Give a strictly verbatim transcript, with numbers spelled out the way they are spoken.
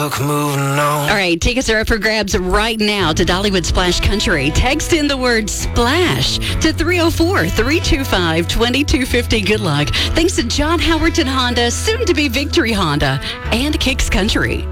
took moving on. All right, tickets are up for grabs right now to Dollywood Splash Country. Text in the word SPLASH to three oh four, three two five, two two five oh. Good luck. Thanks to John Howerton Honda, soon to be Victory Honda, and Kicks Country.